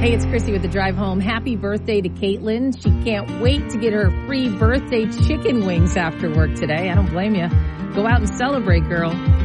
Hey, it's Chrissy with the drive home. Happy birthday to Caitlin. She can't wait to get her free birthday chicken wings after work today. I don't blame you. Go out and celebrate, girl.